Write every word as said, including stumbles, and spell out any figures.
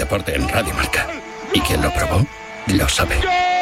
deporte en Radio Marca. Y quien lo probó, lo sabe.